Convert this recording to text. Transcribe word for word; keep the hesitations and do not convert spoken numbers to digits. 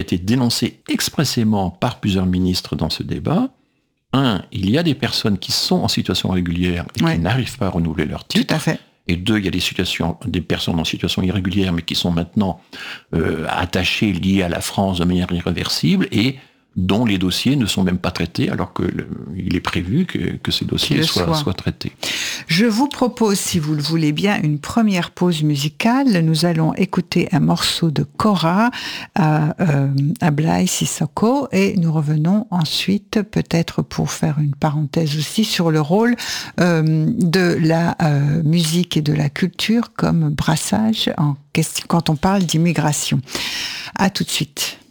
été dénoncé expressément par plusieurs ministres dans ce débat. Un, il y a des personnes qui sont en situation régulière et ouais. qui n'arrivent pas à renouveler leur titre. Tout à fait. Et deux, il y a des situations, des personnes en situation irrégulière, mais qui sont maintenant euh, attachées, liées à la France de manière irréversible, et dont les dossiers ne sont même pas traités, alors qu'il est prévu que, que ces dossiers soient, soient traités. Je vous propose, si vous le voulez bien, une première pause musicale. Nous allons écouter un morceau de Cora à, euh, à Blaise Sissoko, et nous revenons ensuite, peut-être pour faire une parenthèse aussi, sur le rôle euh, de la euh, musique et de la culture comme brassage en question, quand on parle d'immigration. À tout de suite.